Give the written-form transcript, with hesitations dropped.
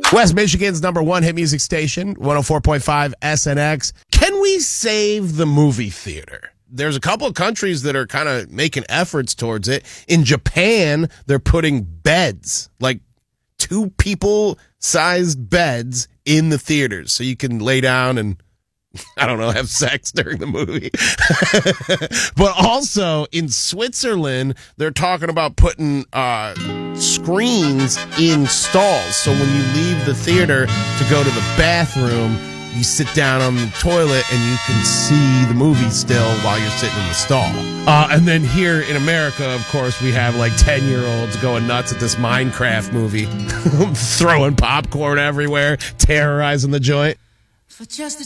West Michigan's number one hit music station, 104.5 SNX. Can we save the movie theater? There's a couple of countries that are kind of making efforts towards it. In Japan, they're putting beds, like 2 people-sized beds in the theaters so you can lay down and, I don't know, have sex during the movie. But also in Switzerland, they're talking about putting screens in stalls. So when you leave the theater to go to the bathroom, you sit down on the toilet and you can see the movie still while you're sitting in the stall. And then here in America, of course, we have like 10-year-olds going nuts at this Minecraft movie, throwing popcorn everywhere, terrorizing the joint. For just